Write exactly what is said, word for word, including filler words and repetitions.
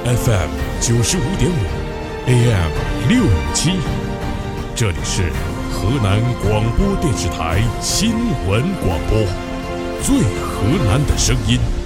F M 九十五点五 A M 六五七，这里是河南广播电视台新闻广播，最河南的声音。